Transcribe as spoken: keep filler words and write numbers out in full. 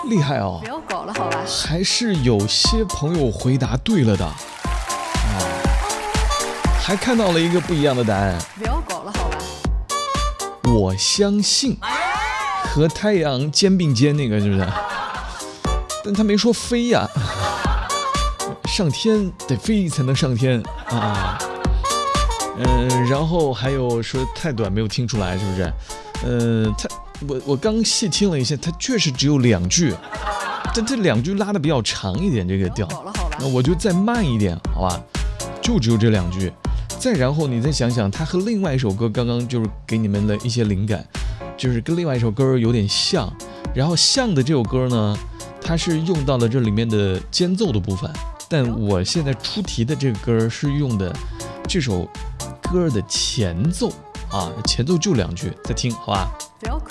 厉害哦！ 不要搞了，好吧？ 还是有些朋友回答对了的，啊，还看到了一个不一样的答案。 不要搞了，好吧？ 我相信和太阳肩并肩那个是不是？但他没说飞呀，上天得飞才能上天啊。嗯、呃，然后还有说太短没有听出来，是不是？呃，他我我刚细听了一下，他确实只有两句，但这两句拉的比较长一点，这个调，那我就再慢一点，好吧？就只有这两句，再然后你再想想，他和另外一首歌刚刚就是给你们的一些灵感，就是跟另外一首歌有点像，然后像的这首歌呢，它是用到了这里面的间奏的部分，但我现在出题的这个歌是用的这首歌的前奏啊，前奏就两句，再听好吧？ 不要